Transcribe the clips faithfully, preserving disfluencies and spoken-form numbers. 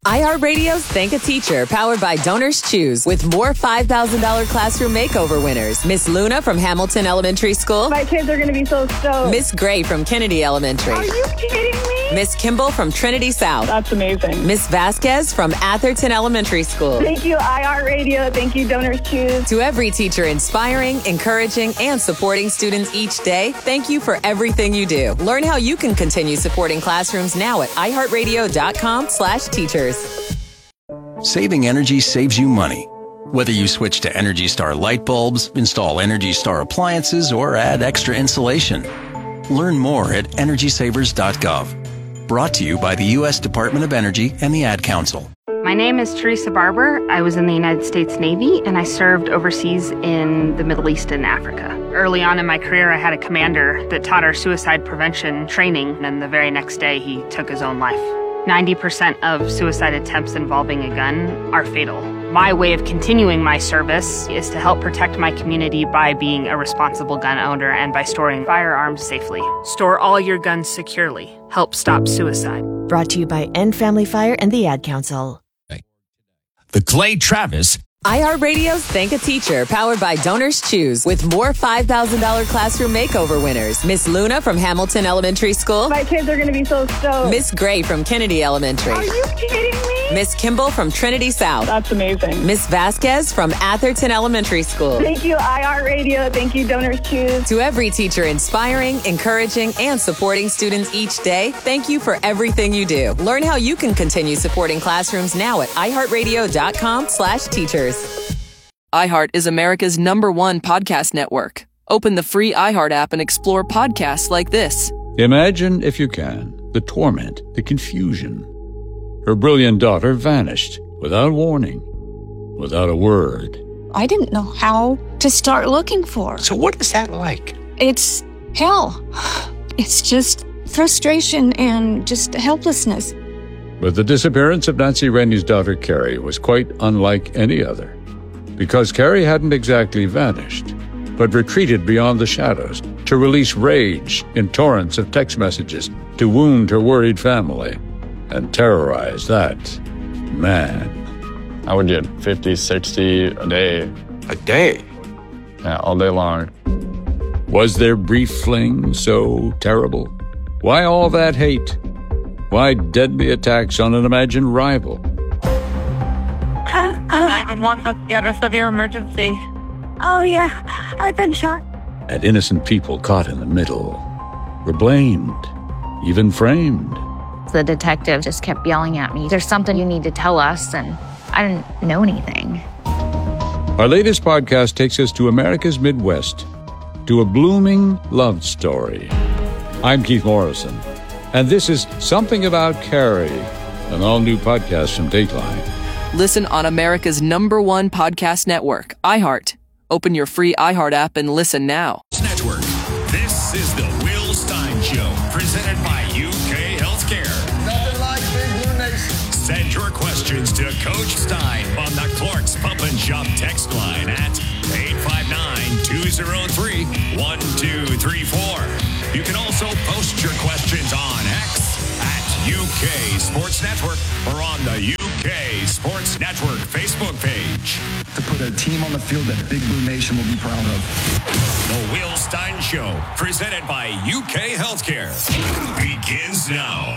iHeartRadio's Thank a Teacher, powered by Donors Choose, with more five thousand dollars classroom makeover winners. Miss Luna from Hamilton Elementary School. My kids are going to be so stoked. Miss Gray from Kennedy Elementary. Are you kidding me? Miss Kimball from Trinity South. That's amazing. Miss Vasquez from Atherton Elementary School. Thank you, iHeartRadio. Thank you, Donors Choose. To every teacher inspiring, encouraging, and supporting students each day, thank you for everything you do. Learn how you can continue supporting classrooms now at iHeartRadio.com slash teachers. Saving energy saves you money. Whether you switch to Energy Star light bulbs, install Energy Star appliances, or add extra insulation. Learn more at energy savers dot gov. Brought to you by the U S Department of Energy and the Ad Council. My name is Teresa Barber. I was in the United States Navy, and I served overseas in the Middle East and Africa. Early on in my career, I had a commander that taught our suicide prevention training, and the very next day, he took his own life. ninety percent of suicide attempts involving a gun are fatal. My way of continuing my service is to help protect my community by being a responsible gun owner and by storing firearms safely. Store all your guns securely. Help stop suicide. Brought to you by End Family Fire and the Ad Council. The Clay Travis iHeartRadio's Thank a Teacher, powered by Donors Choose, with more five thousand dollars classroom makeover winners. Miss Luna from Hamilton Elementary School. My kids are going to be so stoked. Miss Gray from Kennedy Elementary. Are you kidding me? Miss Kimball from Trinity South. That's amazing. Miss Vasquez from Atherton Elementary School. Thank you, iHeartRadio. Thank you, Donors Choose. To every teacher inspiring, encouraging, and supporting students each day, thank you for everything you do. Learn how you can continue supporting classrooms now at iHeartRadio.com slash teachers. iHeart is America's number one podcast network. Open the free iHeart app and explore podcasts like this. Imagine, if you can, the torment, the confusion. Her brilliant daughter vanished without warning, without a word. I didn't know how to start looking for her. So what is that like? It's hell. It's just frustration and just helplessness. But the disappearance of Nancy Rainey's daughter, Carrie, was quite unlike any other. Because Carrie hadn't exactly vanished, but retreated beyond the shadows to release rage in torrents of text messages to wound her worried family and terrorize that man. I would get fifty, sixty a day. A day? Yeah, all day long. Was their brief fling so terrible? Why all that hate? Why deadly attacks on an imagined rival? nine one one, let's get a severe emergency. Oh, yeah, I've been shot. And innocent people caught in the middle were blamed, even framed. The detective just kept yelling at me, "There's something you need to tell us," and I didn't know anything. Our latest podcast takes us to America's Midwest, to a blooming love story. I'm Keith Morrison, and this is Something About Carrie, an all-new podcast from Dateline. Listen on America's number one podcast network, iHeart. Open your free iHeart app and listen now. Network. This is the Will Stein Show, presented by U K Healthcare. Nothing like Big Blue Nation. Send your questions to Coach Stein on the Clark's Pump and Shop text line at eight five nine, two oh three, one two three four. You can also post your questions on X at U K Sports Network or on the U K Sports Network Facebook page. To put a team on the field that Big Blue Nation will be proud of. The Will Stein Show, presented by U K Healthcare, begins now.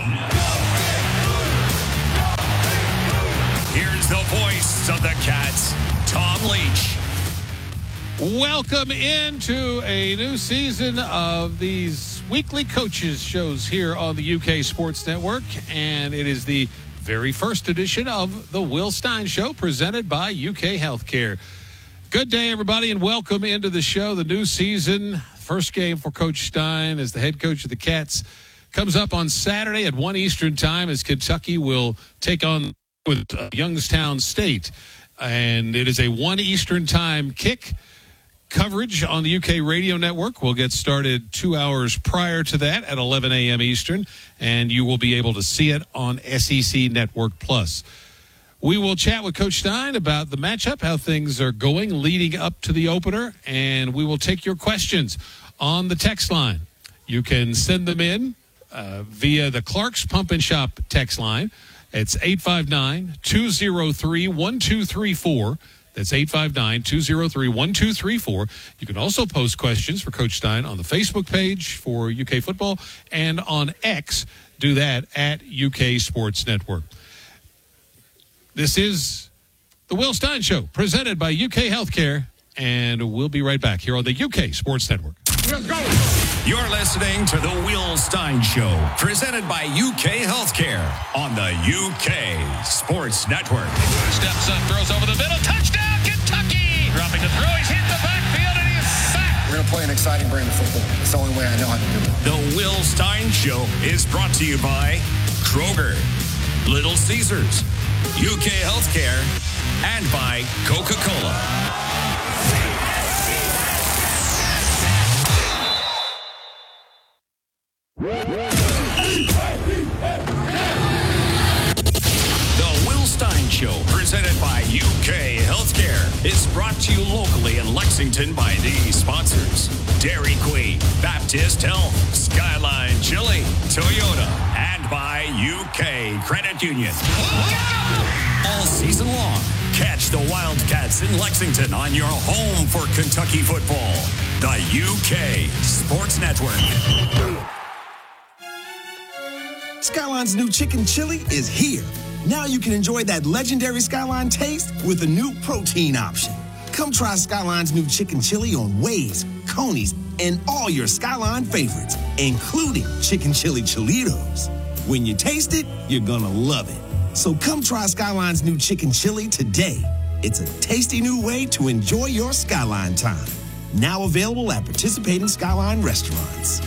Here's the voice of the Cats, Tom Leach. Welcome into a new season of these weekly coaches shows here on the U K Sports Network, and it is the very first edition of the Will Stein Show, presented by U K Healthcare. Good day, everybody, and welcome into the show. The new season, first game for Coach Stein as the head coach of the Cats, comes up on Saturday at one Eastern time as Kentucky will take on with uh, Youngstown State. And it is a one Eastern time kick. Coverage on the U K Radio Network will get started two hours prior to that at eleven a.m. Eastern, and you will be able to see it on S E C Network Plus. We will chat with Coach Stein about the matchup, how things are going leading up to the opener, and we will take your questions on the text line. You can send them in uh, via the Clark's Pump and Shop text line. It's eight five nine, two oh three, one two three four. That's eight five nine, two oh three, one two three four. You can also post questions for Coach Stein on the Facebook page for U K Football and on X. Do that at U K Sports Network. This is the Will Stein Show, presented by U K Healthcare, and we'll be right back here on the U K Sports Network. Let's go. You're listening to the Will Stein Show, presented by U K Healthcare on the U K Sports Network. Steps up, throws over the middle, touchdown, Kentucky! Dropping the throw, he's hit the backfield, and he's sacked. We're going to play an exciting brand of football. It's the only way I know how to do it. The Will Stein Show is brought to you by Kroger, Little Caesars, U K Healthcare, and by Coca-Cola. The Will Stein Show, presented by U K Healthcare, is brought to you locally in Lexington by these sponsors: Dairy Queen, Baptist Health, Skyline Chili, Toyota, and by U K Credit Union. All season long, catch the Wildcats in Lexington on your home for Kentucky football, the U K Sports Network. Skyline's new chicken chili is here. Now you can enjoy that legendary Skyline taste with a new protein option. Come try Skyline's new chicken chili on Wade's, Coney's, and all your Skyline favorites, including chicken chili Cholitos. When you taste it, you're gonna love it. So come try Skyline's new chicken chili today. It's a tasty new way to enjoy your Skyline time. Now available at participating Skyline restaurants.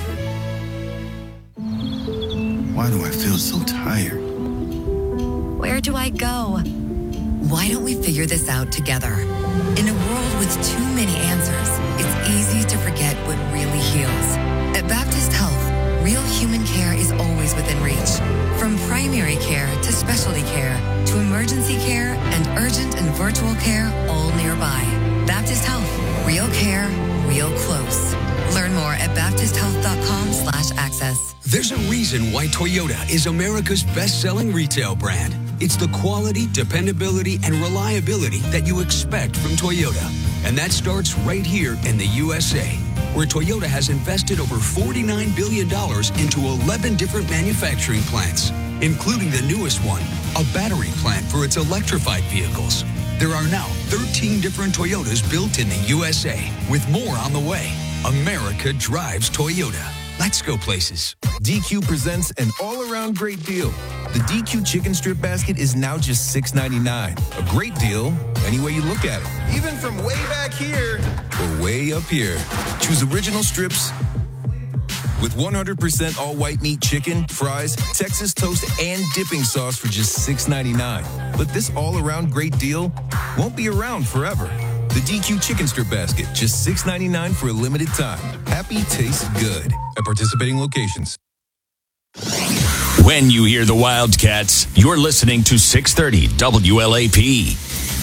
Why do I feel so tired? Where do I go? Why don't we figure this out together? In a world with too many answers, it's easy to forget what really heals. At Baptist Health, real human care is always within reach. From primary care to specialty care to emergency care and urgent and virtual care, all nearby. Baptist Health, real care, real close. Learn more at baptist health dot com slash access. There's a reason why Toyota is America's best-selling retail brand. It's the quality, dependability, and reliability that you expect from Toyota. And that starts right here in the U S A, where Toyota has invested over forty-nine billion dollars into eleven different manufacturing plants, including the newest one, a battery plant for its electrified vehicles. There are now thirteen different Toyotas built in the U S A, with more on the way. America drives Toyota. Let's go places. D Q presents an all-around great deal. The D Q chicken strip basket is now just six ninety-nine. A great deal any way you look at it. Even from way back here or way up here. Choose original strips with one hundred percent all-white meat chicken, fries, Texas toast, and dipping sauce for just six ninety-nine. But this all-around great deal won't be around forever. The D Q Chicken Strip Basket, just six ninety-nine for a limited time. Happy tastes good at participating locations. When you hear the Wildcats, you're listening to six thirty W L A P.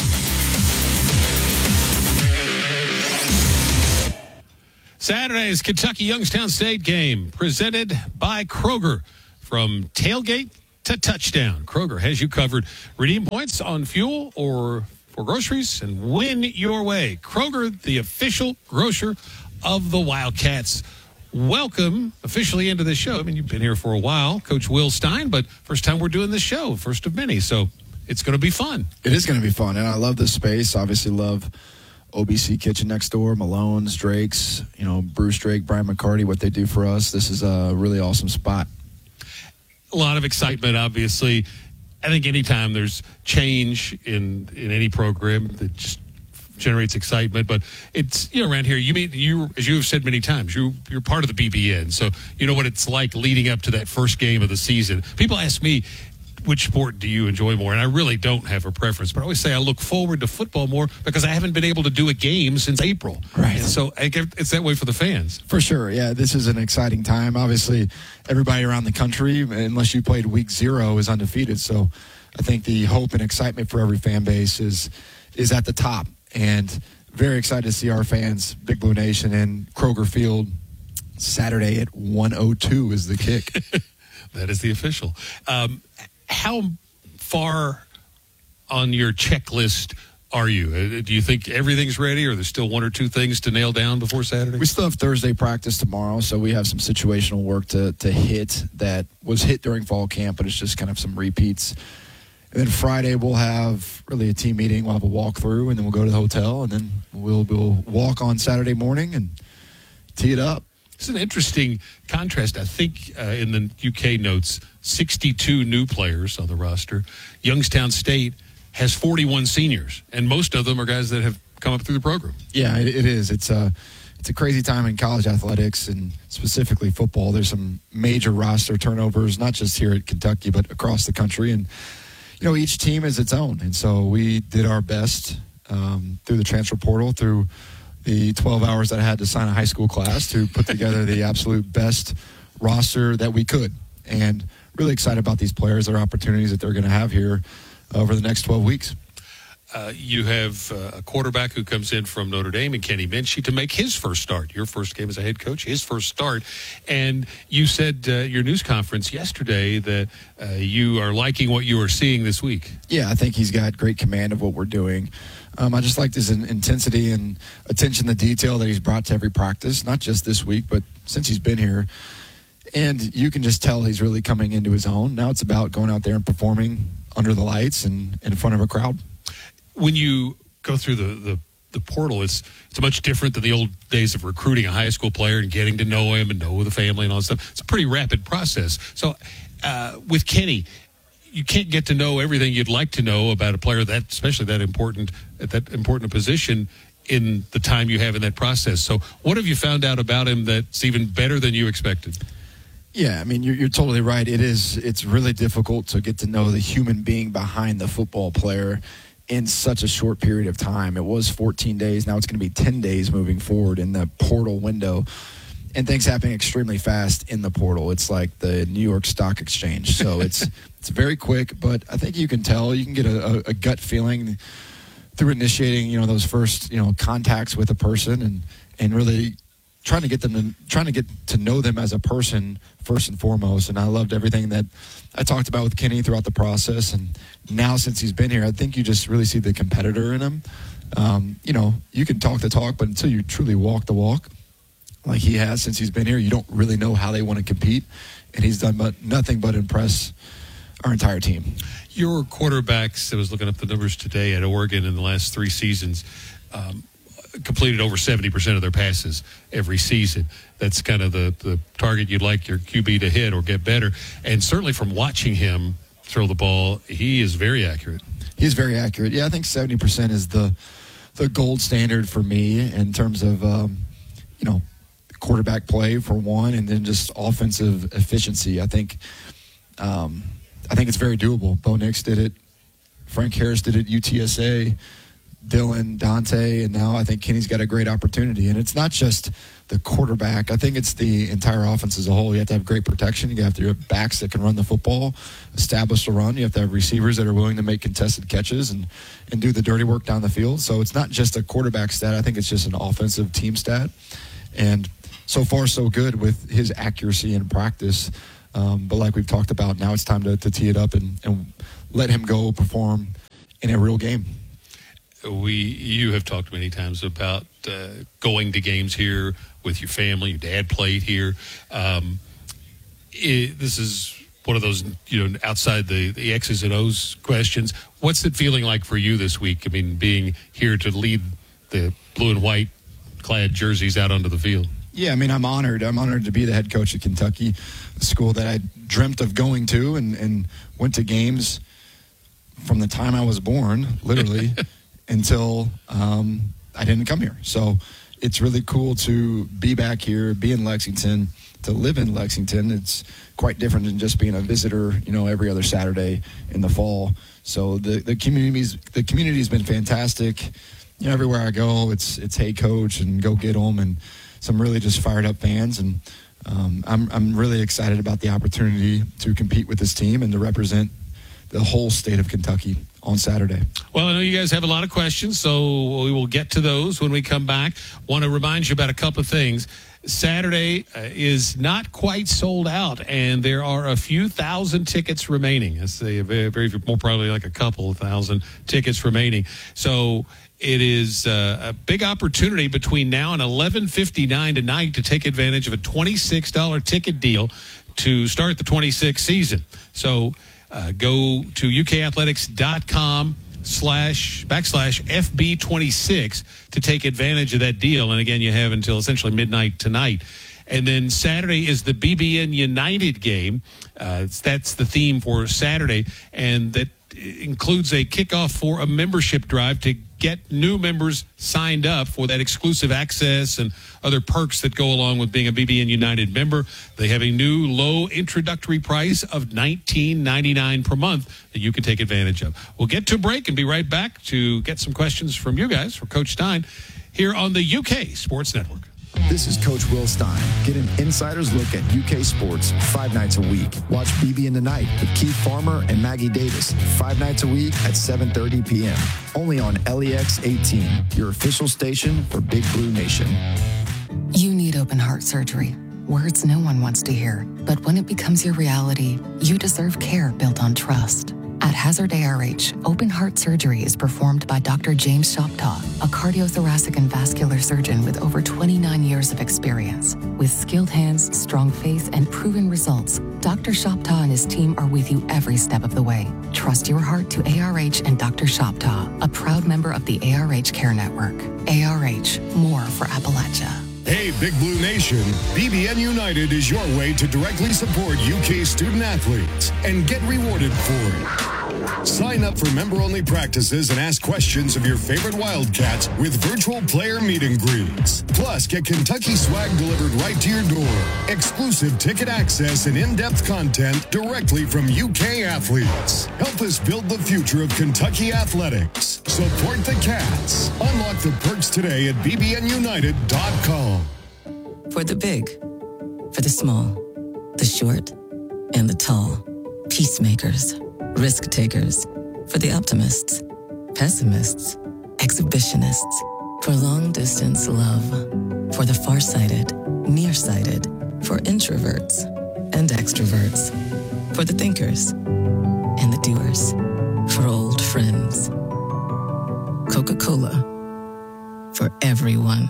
Saturday's Kentucky Youngstown State game, presented by Kroger. From tailgate to touchdown, Kroger has you covered. Redeem points on fuel or for groceries and win your way. Kroger, the official grocer of the Wildcats. Welcome officially into the show. I mean, you've been here for a while, Coach Will Stein, but first time we're doing this show, first of many. So it's going to be fun. It is going to be fun, and I love this space. Obviously love O B C Kitchen next door, Malone's, Drake's, you know, Bruce Drake, Brian McCarty, what they do for us. This is a really awesome spot. A lot of excitement, obviously. I think anytime there's change in, in any program that just generates excitement, but it's, you know, around here, you mean, you, as you have said many times, you, you're part of the B B N, so you know what it's like leading up to that first game of the season. People ask me, which sport do you enjoy more? And I really don't have a preference, but I always say I look forward to football more because I haven't been able to do a game since April. Right. And so I get, it's that way for the fans. For sure, yeah. This is an exciting time. Obviously, everybody around the country, unless you played week zero, is undefeated. So I think the hope and excitement for every fan base is is at the top. And very excited to see our fans, Big Blue Nation, and Kroger Field Saturday at one oh two is the kick. That is the official. Um, how far on your checklist are you? Do you think everything's ready, or there's still one or two things to nail down before Saturday? We still have Thursday practice tomorrow, so we have some situational work to, to hit that was hit during fall camp, but it's just kind of some repeats. And then Friday we'll have really a team meeting. We'll have a walkthrough, and then we'll go to the hotel, and then we'll, we'll walk on Saturday morning and tee it up. It's an interesting contrast. I think uh, in the U K notes, sixty-two new players on the roster. Youngstown State has forty-one seniors, and most of them are guys that have come up through the program. Yeah, it, it is. It's a, it's a crazy time in college athletics, and specifically football. There's some major roster turnovers, not just here at Kentucky, but across the country. And, you know, each team is its own. And so we did our best um, through the transfer portal, through the twelve hours that I had to sign a high school class to put together the absolute best roster that we could. And really excited about these players, their opportunities that they're going to have here over the next twelve weeks. Uh, you have uh, a quarterback who comes in from Notre Dame, and Kenny Minchey, to make his first start. Your first game as a head coach, his first start. And you said uh, your news conference yesterday that uh, you are liking what you are seeing this week. Yeah, I think he's got great command of what we're doing. Um, I just liked his intensity and attention to detail that he's brought to every practice, not just this week, but since he's been here. And you can just tell he's really coming into his own. Now it's about going out there and performing under the lights and in front of a crowd. When you go through the, the, the portal, it's it's much different than the old days of recruiting a high school player and getting to know him and know the family and all that stuff. It's a pretty rapid process. So uh, with Kenny, you can't get to know everything you'd like to know about a player that, especially that important at that important position, in the time you have in that process. So what have you found out about him that's even better than you expected? Yeah, I mean, you're, you're totally right. It is. It's really difficult to get to know the human being behind the football player in such a short period of time. It was fourteen days. Now it's going to be ten days moving forward in the portal window. And things happening extremely fast in the portal. It's like the New York Stock Exchange. So it's it's very quick, but I think you can tell. You can get a, a, a gut feeling through initiating, you know, those first, you know, contacts with a person and, and really trying to get them to, trying to get to know them as a person first and foremost. And I loved everything that I talked about with Kenny throughout the process. And now since he's been here, I think you just really see the competitor in him. Um, you know, you can talk the talk, but until you truly walk the walk, like he has since he's been here, you don't really know how they want to compete. And he's done but nothing but impress our entire team. Your quarterbacks, I was looking up the numbers today at Oregon in the last three seasons, um, completed over seventy percent of their passes every season. That's kind of the, the target you'd like your Q B to hit or get better. And certainly from watching him throw the ball, he is very accurate. He's very accurate. Yeah, I think seventy percent is the the gold standard for me in terms of, um, you know, quarterback play for one, and then just offensive efficiency. I think um, I think it's very doable. Bo Nix did it. Frank Harris did it at U T S A. Dylan, Dante, and now I think Kenny's got a great opportunity. And it's not just the quarterback. I think it's the entire offense as a whole. You have to have great protection. You have to have backs that can run the football, establish the run. You have to have receivers that are willing to make contested catches and, and do the dirty work down the field. So it's not just a quarterback stat. I think it's just an offensive team stat. And so far, so good with his accuracy in practice. Um, but like we've talked about, now it's time to, to tee it up and, and let him go perform in a real game. We, you have talked many times about uh, going to games here with your family. Your dad played here. Um, it, this is one of those, you know, outside the, the X's and O's questions. What's it feeling like for you this week? I mean, being here to lead the blue and white clad jerseys out onto the field. Yeah, I mean, I'm honored. I'm honored to be the head coach at Kentucky, a school that I dreamt of going to and, and went to games from the time I was born, literally, until um, I didn't come here. So it's really cool to be back here, be in Lexington, to live in Lexington. It's quite different than just being a visitor, you know, every other Saturday in the fall. So the the community's the community's been fantastic. You know, everywhere I go, it's it's hey coach and go get them, and some really just fired up fans. And um, I'm I'm really excited about the opportunity to compete with this team and to represent the whole state of Kentucky on Saturday. Well, I know you guys have a lot of questions, so we will get to those when we come back. Want to remind you about a couple of things. Saturday uh, is not quite sold out, and there are a few thousand tickets remaining. It's a very, very more probably like a couple of thousand tickets remaining. So it is uh, a big opportunity between now and eleven fifty-nine tonight to take advantage of a twenty-six dollars ticket deal to start the twenty-six season. So uh, go to U K athletics dot com slash backslash F B twenty-six to take advantage of that deal. And again, you have until essentially midnight tonight. And then Saturday is the B B N United game. Uh, that's the theme for Saturday. And that includes a kickoff for a membership drive to get new members signed up for that exclusive access and other perks that go along with being a B B N United member. They have a new low introductory price of nineteen ninety-nine per month that you can take advantage of. We'll get to a break and be right back to get some questions from you guys, from Coach Stein, here on the U K Sports Network. This is Coach Will Stein. Get an insider's look at U K sports five nights a week. Watch B B in the Night with Keith Farmer and Maggie Davis five nights a week at seven thirty p.m. Only on L E X eighteen, your official station for Big Blue Nation. You need open heart surgery. Words no one wants to hear. But when it becomes your reality, you deserve care built on trust. At Hazard A R H, open heart surgery is performed by Doctor James Shoptaw, a cardiothoracic and vascular surgeon with over twenty-nine years of experience. With skilled hands, strong faith, and proven results, Doctor Shoptaw and his team are with you every step of the way. Trust your heart to A R H and Doctor Shoptaw, a proud member of the A R H Care Network. A R H, more for Appalachia. Hey, Big Blue Nation, B B N United is your way to directly support U K student athletes and get rewarded for it. Sign up for member-only practices and ask questions of your favorite Wildcats with virtual player meet and greets. Plus, get Kentucky swag delivered right to your door, exclusive ticket access, and in-depth content directly from U K athletes. Help us build the future of Kentucky athletics. Support the Cats. Unlock the perks today at B B N united dot com. For the big, for the small, the short, and the tall. Peacemakers, risk takers, for the optimists, pessimists, exhibitionists, for long distance love, for the farsighted, nearsighted, for introverts and extroverts, for the thinkers and the doers, for old friends. Coca-Cola, for everyone.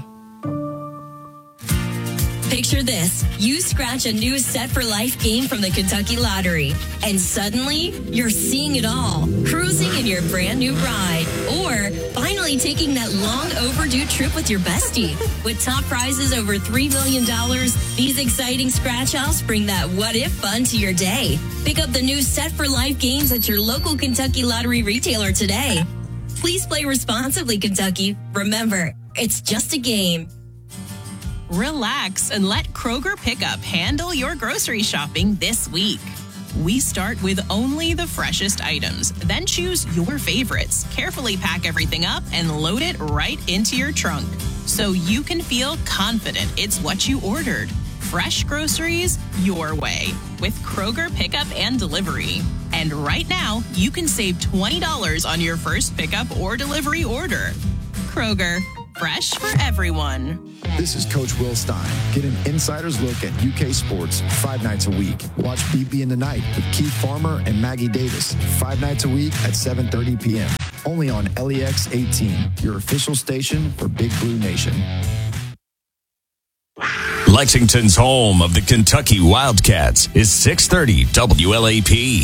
Picture this. You scratch a new Set for Life game from the Kentucky Lottery, and suddenly you're seeing it all. Cruising in your brand new ride, or finally taking that long overdue trip with your bestie. With top prizes over three million dollars, these exciting scratch-offs bring that what-if fun to your day. Pick up the new Set for Life games at your local Kentucky Lottery retailer today. Please play responsibly, Kentucky. Remember, it's just a game. Relax and let Kroger Pickup handle your grocery shopping this week. We start with only the freshest items, then choose your favorites, carefully pack everything up, and load it right into your trunk so you can feel confident it's what you ordered. Fresh groceries your way with Kroger Pickup and Delivery. And right now, you can save twenty dollars on your first pickup or delivery order. Kroger, fresh for everyone. This is Coach Will Stein. Get an insider's look at U K sports five nights a week. Watch B B in the Night with Keith Farmer and Maggie Davis five nights a week at seven thirty p.m. Only on L E X eighteen, your official station for Big Blue Nation. Lexington's home of the Kentucky Wildcats is six thirty W L A P.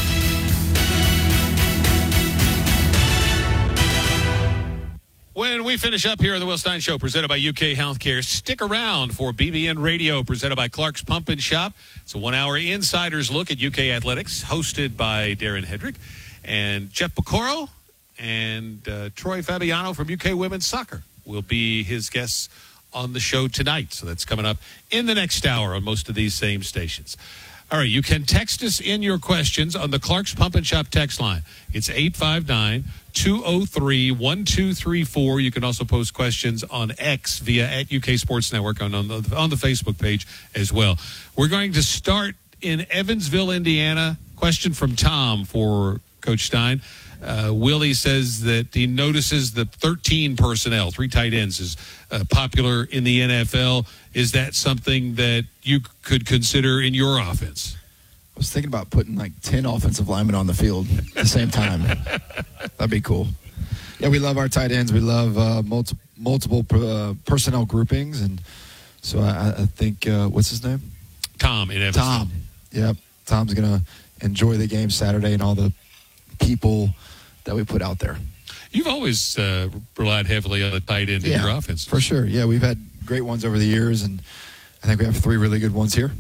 When we finish up here on the Will Stein Show, presented by U K Healthcare, stick around for B B N Radio, presented by Clark's Pump and Shop. It's a one-hour insider's look at U K athletics, hosted by Darren Hedrick and Jeff Picoro, and uh, Troy Fabiano from U K Women's Soccer will be his guests on the show tonight. So that's coming up in the next hour on most of these same stations. All right, you can text us in your questions on the Clark's Pump and Shop text line. It's eight five nine, two oh three, one two three four. You can also post questions on X via at U K Sports Network on, on, the, on the Facebook page as well. We're going to start in Evansville, Indiana. Question from Tom for Coach Stein. Uh, Willie says that he notices the thirteen personnel, three tight ends, is uh, popular in the N F L. Is that something that you could consider in your offense? I was thinking about putting like ten offensive linemen on the field at the same time. That'd be cool. Yeah, we love our tight ends. We love uh, multi- multiple uh, personnel groupings. And so I, I think, uh, what's his name? Tom in Evansville. Tom. Yep. Tom's going to enjoy the game Saturday and all the people that we put out there. You've always uh, relied heavily on the tight end yeah, in your offense. For sure. Yeah, we've had great ones over the years, and I think we have three really good ones here.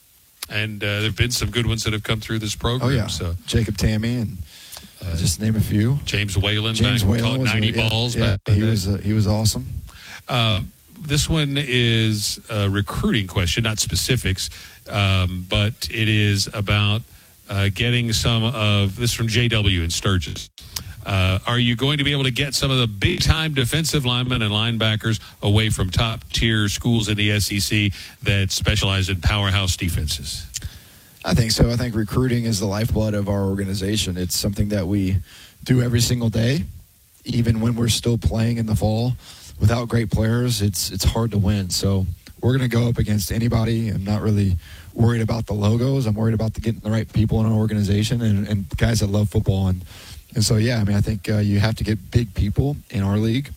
And uh, there have been some good ones that have come through this program. Oh, yeah. So. Jacob Tammy, and uh, just name a few. James Whalen, James back, Whalen caught was, ninety yeah, balls. Yeah, back he was uh, he was awesome. Uh, this one is a recruiting question, not specifics, um, but it is about uh, getting some of this from J W in Sturgis. Uh, are you going to be able to get some of the big-time defensive linemen and linebackers away from top-tier schools in the S E C that specialize in powerhouse defenses? I think so. I think recruiting is the lifeblood of our organization. It's something that we do every single day, even when we're still playing in the fall. Without great players, it's it's hard to win. So we're going to go up against anybody. I'm not really worried about the logos. I'm worried about the getting the right people in our organization and, and guys that love football. And And so, yeah, I mean, I think uh, you have to get big people in our league,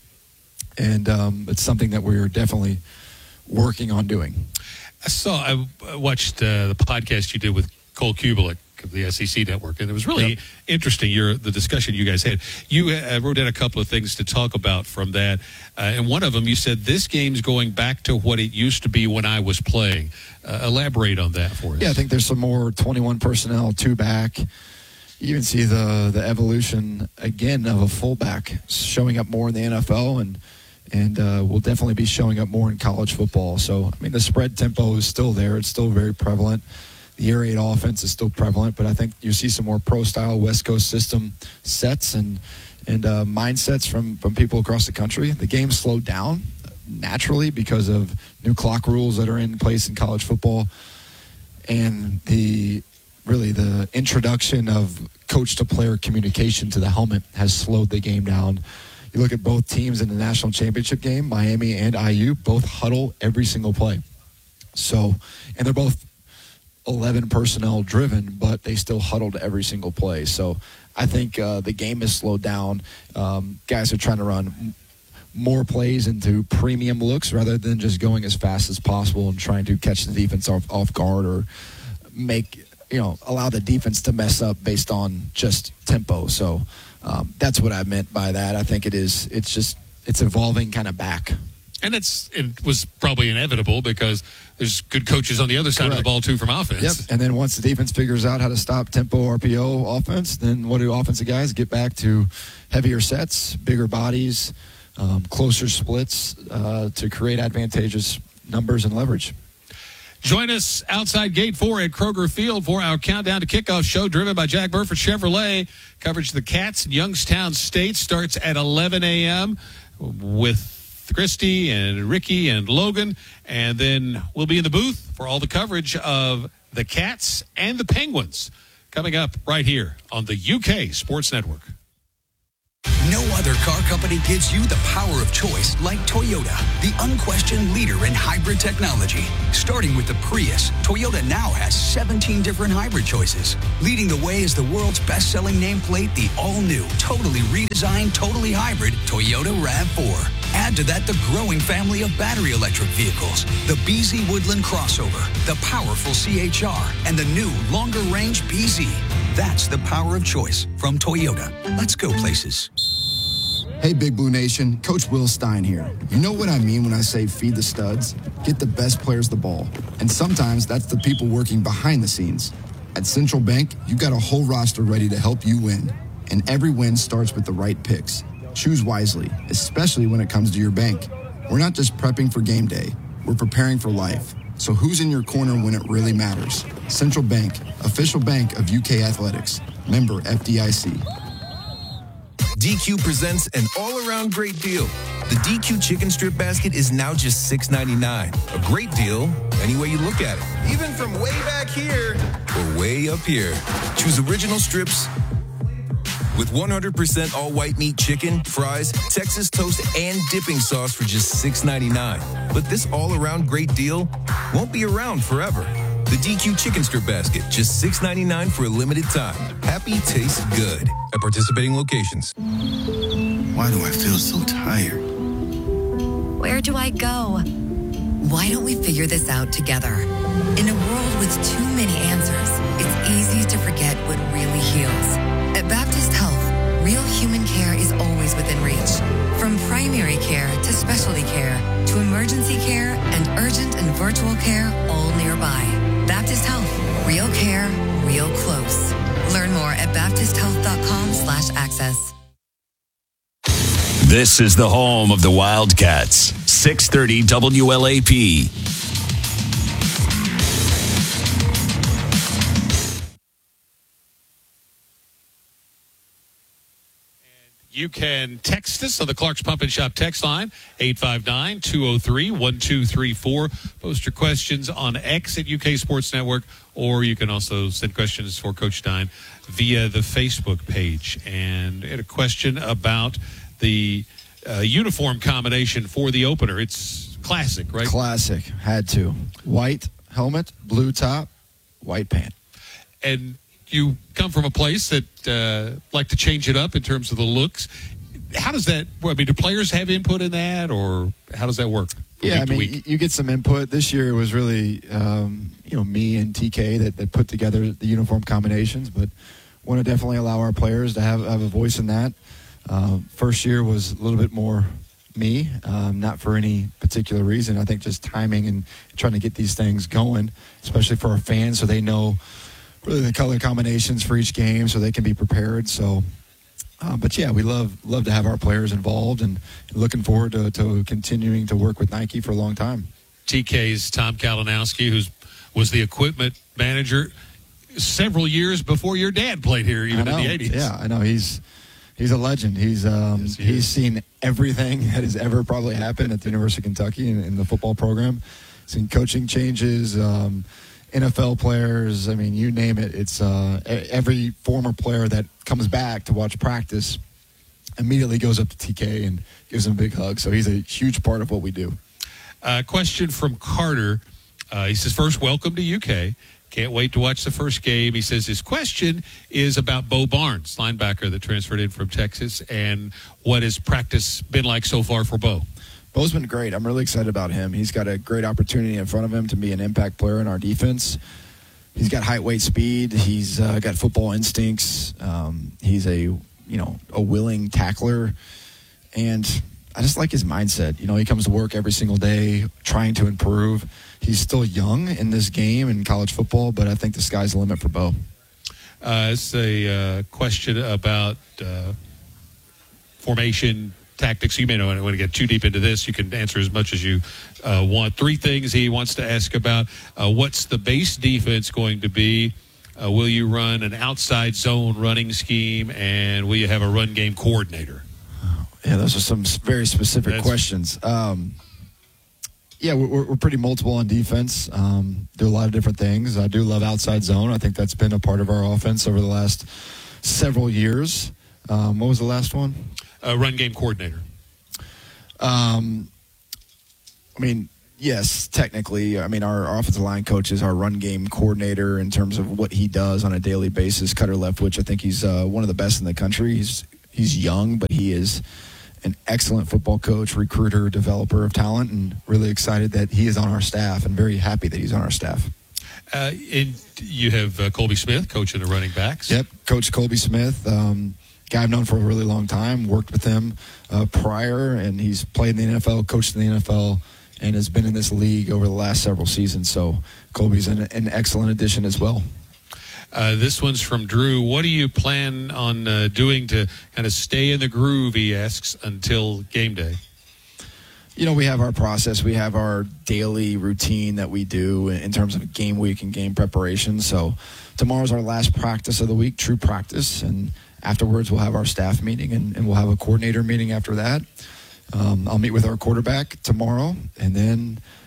and um, it's something that we're definitely working on doing. I saw, I watched uh, the podcast you did with Cole Kubelik of the S E C Network, and it was really yep. interesting, your, the discussion you guys had. You uh, wrote down a couple of things to talk about from that, uh, and one of them, you said, this game's going back to what it used to be when I was playing. Uh, elaborate on that for us. Yeah, I think there's some more twenty-one personnel, two back. You even see the the evolution again of a fullback showing up more in the N F L, and and uh, will definitely be showing up more in college football. So, I mean, the spread tempo is still there. It's still very prevalent. The air raid offense is still prevalent, but I think you see some more pro-style West Coast system sets and and uh, mindsets from, from people across the country. The game slowed down naturally because of new clock rules that are in place in college football, and the really the introduction of coach-to-player communication to the helmet has slowed the game down. You look at both teams in the national championship game, Miami and I U, both huddle every single play. So, and they're both eleven personnel driven, but they still huddled every single play. So I think uh, the game has slowed down. Um, guys are trying to run more plays into premium looks rather than just going as fast as possible and trying to catch the defense off, off guard or make, you know, allow the defense to mess up based on just tempo. So um, that's what I meant by that. I think it is, it's just, it's evolving kind of back. And it's it was probably inevitable because there's good coaches on the other side Correct. Of the ball, too, from offense. Yep. And then once the defense figures out how to stop tempo R P O offense, then what do offensive guys get back to? Heavier sets, bigger bodies, um, closer splits uh, to create advantageous numbers and leverage. Join us outside Gate four at Kroger Field for our Countdown to Kickoff show driven by Jack Burford Chevrolet. Coverage of the Cats in Youngstown State starts at eleven a.m. with Christy and Ricky and Logan, and then we'll be in the booth for all the coverage of the Cats and the Penguins coming up right here on the U K Sports Network. No other car company gives you the power of choice like Toyota, the unquestioned leader in hybrid technology. Starting with the Prius, Toyota now has seventeen different hybrid choices. Leading the way is the world's best-selling nameplate, the all-new, totally redesigned, totally hybrid Toyota RAV four. Add to that the growing family of battery electric vehicles, the B Z Woodland crossover, the powerful C H R, and the new longer-range B Z. That's the power of choice from Toyota. Let's go places. Hey, Big Blue Nation, Coach Will Stein here. You know what I mean when I say feed the studs? Get the best players the ball. And sometimes that's the people working behind the scenes. At Central Bank, you've got a whole roster ready to help you win. And every win starts with the right picks. Choose wisely, especially when it comes to your bank. We're not just prepping for game day. We're preparing for life. So who's in your corner when it really matters? Central Bank, official bank of U K Athletics. Member F D I C. D Q presents an all-around great deal. The D Q chicken strip basket is now just six ninety-nine. A great deal any way you look at it. Even from way back here or way up here. Choose original strips with one hundred percent all-white meat chicken, fries, Texas toast, and dipping sauce for just six ninety-nine. But this all-around great deal won't be around forever. The D Q Chicken Strip Basket, just six ninety-nine for a limited time. Happy tastes good at participating locations. Why do I feel so tired? Where do I go? Why don't we figure this out together? In a world with too many answers, it's easy to forget what really heals. At Baptist Health, real human care is always within reach. From primary care to specialty care to emergency care and urgent and virtual care, all nearby. Baptist Health, real care, real close. Learn more at baptist health dot com slash access. This is the home of the Wildcats. six thirty W L A P. You can text us on the Clark's Pump and Shop text line, eight five nine, two oh three, one two three four. Post your questions on X at U K Sports Network, or you can also send questions for Coach Stein via the Facebook page. And I had a question about the uh, uniform combination for the opener. It's classic, right? Classic. Had to. White helmet, blue top, white pant. And you come from a place that uh, like to change it up in terms of the looks. How does that, well, I mean, do players have input in that, or how does that work? Yeah, I mean, you get some input. This year it was really, um, you know, me and T K that, that put together the uniform combinations, but want to definitely allow our players to have, have a voice in that. Uh, first year was a little bit more me, um, not for any particular reason. I think just timing and trying to get these things going, especially for our fans, so they know really the color combinations for each game so they can be prepared. So, uh, but yeah, we love love to have our players involved, and looking forward to, to continuing to work with Nike for a long time. T K's Tom Kalinowski, who's was the equipment manager several years before your dad played here, even in the eighties. Yeah, I know. He's he's a legend. He's um, yes, he he's is. seen everything that has ever probably happened at the University of Kentucky in, in the football program. Seen coaching changes, um, N F L players, I mean, you name it. It's uh, every former player that comes back to watch practice immediately goes up to T K and gives him a big hug. So he's a huge part of what we do. Uh, question from Carter. Uh, he says, first, welcome to U K. Can't wait to watch the first game. He says his question is about Bo Barnes, linebacker that transferred in from Texas, and what has practice been like so far for Bo? Bo's been great. I'm really excited about him. He's got a great opportunity in front of him to be an impact player in our defense. He's got height, weight, speed. He's uh, got football instincts. Um, he's a, you know, a willing tackler. And I just like his mindset. You know, he comes to work every single day trying to improve. He's still young in this game in college football, but I think the sky's the limit for Bo. Uh, it's a uh, question about uh, formation tactics. You may not want to get too deep into this. You can answer as much as you uh, want. Three things he wants to ask about. Uh, what's the base defense going to be? Uh, will you run an outside zone running scheme? And will you have a run game coordinator? Yeah, those are some very specific That's, questions. Um, yeah, we're, we're pretty multiple on defense. Um, do a lot of different things. I do love outside zone. I think that's been a part of our offense over the last several years. Um, what was the last one? Uh, run game coordinator. Um, I mean, yes, technically. I mean, our, our offensive line coach is our run game coordinator in terms of what he does on a daily basis. Cutter Leftwich, I think he's uh, one of the best in the country. He's he's young, but he is an excellent football coach, recruiter, developer of talent, and really excited that he is on our staff and very happy that he's on our staff. Uh, and you have uh, Colby Smith coaching the running backs. Yep, Coach Colby Smith. Um, guy I've known for a really long time, worked with him uh, prior, and he's played in the N F L, coached in the N F L, and has been in this league over the last several seasons. So Colby's an, an excellent addition as well. Uh, this one's from Drew. What do you plan on uh, doing to kind of stay in the groove, he asks, until game day? You know, we have our process. We have our daily routine that we do in terms of game week and game preparation. So tomorrow's our last practice of the week, true practice, and afterwards we'll have our staff meeting, and, and we'll have a coordinator meeting after that. Um, I'll meet with our quarterback tomorrow, and then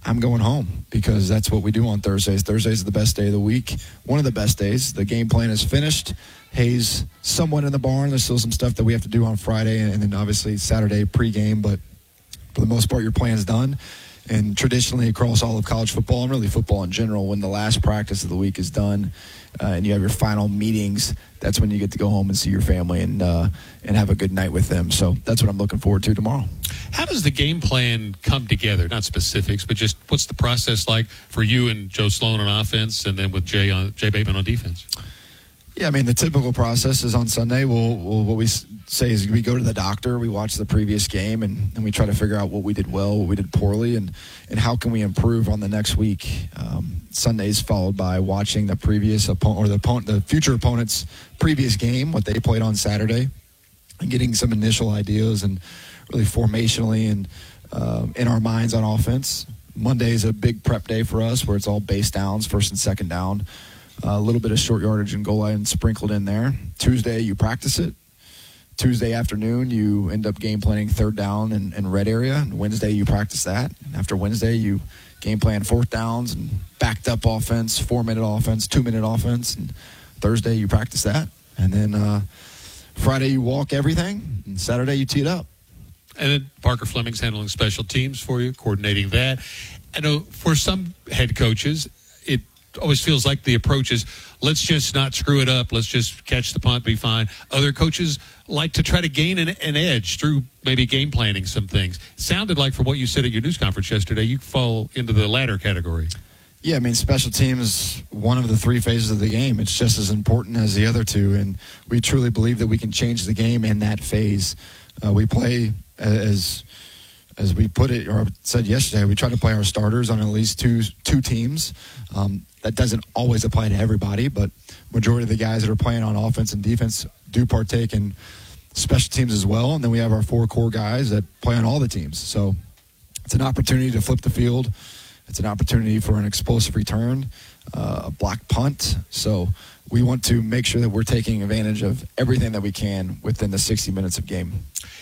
I'm going home because that's what we do on Thursdays. Thursdays are the best day of the week, one of the best days. The game plan is finished. Hayes somewhat in the barn. There's still some stuff that we have to do on Friday and then obviously Saturday pregame, but for the most part, your plan's done. And traditionally across all of college football and really football in general, when the last practice of the week is done uh, and you have your final meetings, that's when you get to go home and see your family and uh, and have a good night with them. So that's what I'm looking forward to tomorrow. How does the game plan come together? Not specifics, but just what's the process like for you and Joe Sloan on offense and then with Jay on Jay Bateman on defense? Yeah, I mean, the typical process is on Sunday, we'll, we'll what we say is we go to the doctor, we watch the previous game, and, and we try to figure out what we did well, what we did poorly, and, and how can we improve on the next week. Um, Sunday's followed by watching the previous opponent or the opponent, the future opponent's previous game, what they played on Saturday, and getting some initial ideas and really formationally and uh, in our minds on offense. Monday is a big prep day for us where it's all base downs, first and second down. Uh, a little bit of short yardage and goal line sprinkled in there. Tuesday, you practice it. Tuesday afternoon, you end up game planning third down and, and red area. And Wednesday, you practice that. And after Wednesday, you game plan fourth downs and backed up offense, four-minute offense, two-minute offense. And Thursday, you practice that. And then uh, Friday, you walk everything. And Saturday, you tee it up. And then Parker Fleming's handling special teams for you, coordinating that. I know for some head coaches, it always feels like the approach is, let's just not screw it up. Let's just catch the punt, be fine. Other coaches like to try to gain an, an edge through maybe game planning some things. Sounded like from what you said at your news conference yesterday, you fall into the latter category. Yeah, I mean, special teams, one of the three phases of the game. It's just as important as the other two, and we truly believe that we can change the game in that phase. Uh, we play as... As we put it, or said yesterday, we try to play our starters on at least two two teams. Um, that doesn't always apply to everybody, but majority of the guys that are playing on offense and defense do partake in special teams as well. And then we have our four core guys that play on all the teams. So it's an opportunity to flip the field. It's an opportunity for an explosive return, uh, a block punt. So we want to make sure that we're taking advantage of everything that we can within the sixty minutes of game.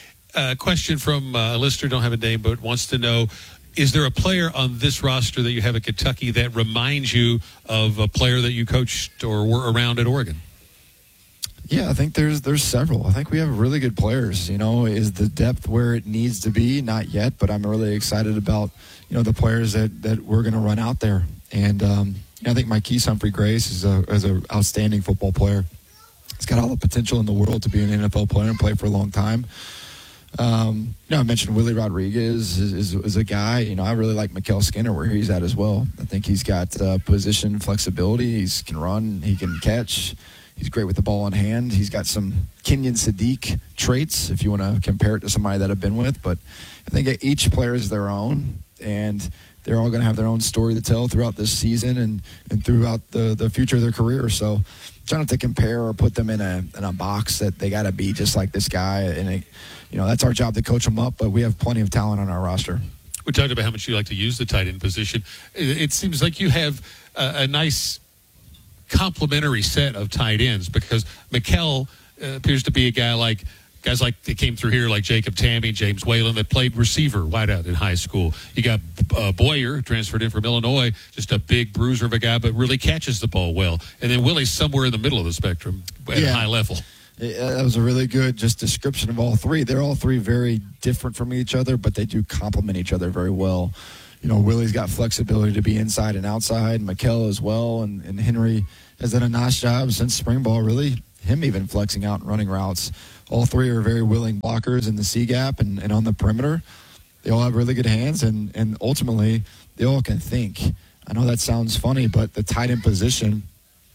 A uh, question from uh, a listener, don't have a name, but wants to know, is there a player on this roster that you have at Kentucky that reminds you of a player that you coached or were around at Oregon? Yeah, I think there's there's several. I think we have really good players. You know, is the depth where it needs to be? Not yet, but I'm really excited about, you know, the players that, that we're going to run out there. And um, I think Marquise Humphrey-Grace is a is an outstanding football player. He's got all the potential in the world to be an N F L player and play for a long time. Um, you know, I mentioned Willie Rodriguez is, is, is a guy. You know, I really like Mikael Skinner where he's at as well. I think he's got uh, position flexibility. He can run. He can catch. He's great with the ball in hand. He's got some Kenyon Sadiq traits, if you want to compare it to somebody that I've been with. But I think each player is their own, and they're all going to have their own story to tell throughout this season and, and throughout the, the future of their career. So try not to compare or put them in a in a box that they got to be just like this guy. And, it, you know, that's our job to coach them up, but we have plenty of talent on our roster. We talked about how much you like to use the tight end position. It, it seems like you have a, a nice complementary set of tight ends because Mikael uh, appears to be a guy like guys like that came through here like Jacob Tammy, James Whalen that played receiver wideout in high school. You got uh, Boyer transferred in from Illinois, just a big bruiser of a guy, but really catches the ball well. And then Willie's somewhere in the middle of the spectrum at yeah. a high level. That was a really good just description of all three. They're all three very different from each other, but they do complement each other very well. You know, Willie's got flexibility to be inside and outside, Mikael as well, and, and Henry has done a nice job since spring ball, really, him even flexing out and running routes. All three are very willing blockers in the C-gap and, and on the perimeter. They all have really good hands, and, and ultimately, they all can think. I know that sounds funny, but the tight end position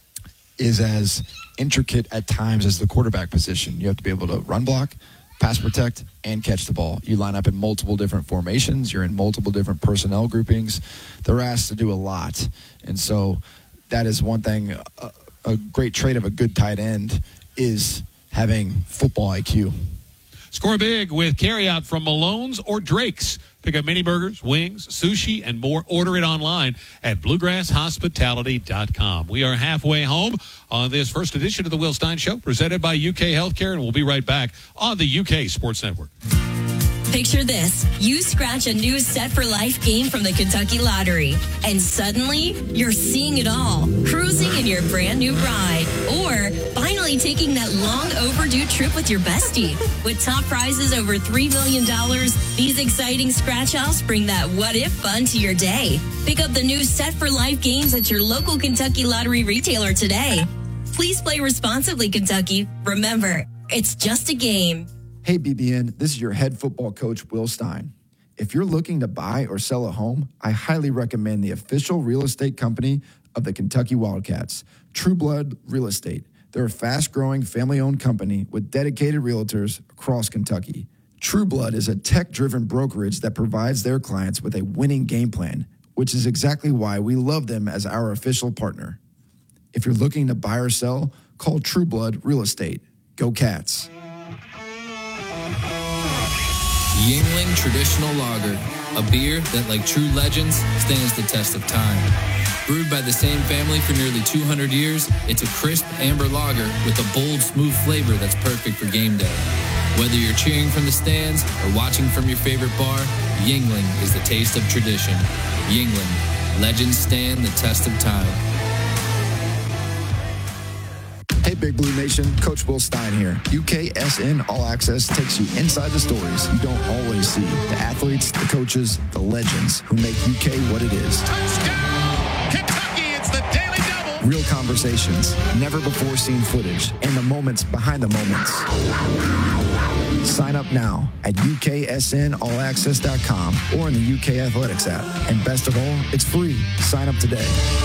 is as intricate at times as the quarterback position. You have to be able to run block, pass protect, and catch the ball. You line up in multiple different formations. You're in multiple different personnel groupings. They're asked to do a lot. And so that is one thing, a, a great trait of a good tight end is having football I Q. Score big with carryout from Malone's or Drake's. Pick up mini burgers, wings, sushi, and more. Order it online at bluegrass hospitality dot com. We are halfway home on this first edition of the Will Stein Show, presented by U K Healthcare, and we'll be right back on the U K Sports Network. Picture this. You scratch a new Set for Life game from the Kentucky Lottery, and suddenly you're seeing it all. Cruising in your brand new ride, or finally taking that long overdue trip with your bestie. With top prizes over three million dollars, these exciting scratch-offs bring that what-if fun to your day. Pick up the new Set for Life games at your local Kentucky Lottery retailer today. Please play responsibly, Kentucky. Remember, it's just a game. Hey, B B N, this is your head football coach, Will Stein. If you're looking to buy or sell a home, I highly recommend the official real estate company of the Kentucky Wildcats, True Blood Real Estate. They're a fast-growing, family-owned company with dedicated realtors across Kentucky. True Blood is a tech-driven brokerage that provides their clients with a winning game plan, which is exactly why we love them as our official partner. If you're looking to buy or sell, call True Blood Real Estate. Go Cats. Yuengling Traditional Lager, a beer that, like true legends, stands the test of time. Brewed by the same family for nearly two hundred years, it's a crisp amber lager with a bold, smooth flavor that's perfect for game day. Whether you're cheering from the stands or watching from your favorite bar, Yuengling is the taste of tradition. Yuengling, legends stand the test of time. Hey, Big Blue Nation, Coach Will Stein here. U K S N All Access takes you inside the stories you don't always see. The athletes, the coaches, the legends who make U K what it is. Touchdown! Kentucky, it's the Daily Double! Real conversations, never before seen footage, and the moments behind the moments. Sign up now at U K S N all access dot com or in the U K Athletics app. And best of all, it's free. Sign up today.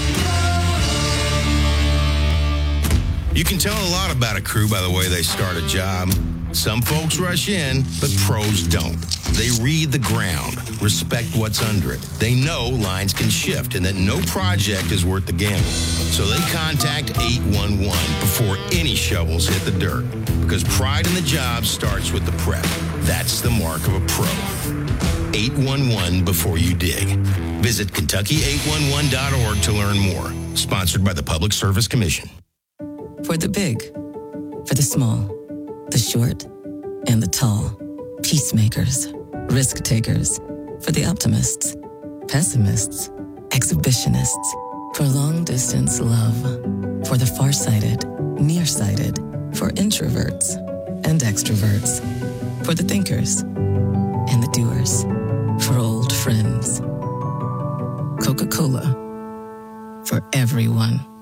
You can tell a lot about a crew by the way they start a job. Some folks rush in, but pros don't. They read the ground, respect what's under it. They know lines can shift and that no project is worth the gamble. So they contact eight one one before any shovels hit the dirt. Because pride in the job starts with the prep. That's the mark of a pro. eight one one before you dig. Visit Kentucky eight one one dot org to learn more. Sponsored by the Public Service Commission. For the big, for the small, the short, and the tall. Peacemakers, risk takers. For the optimists, pessimists, exhibitionists. For long distance love. For the farsighted, nearsighted. For introverts and extroverts. For the thinkers and the doers. For old friends. Coca-Cola. For everyone.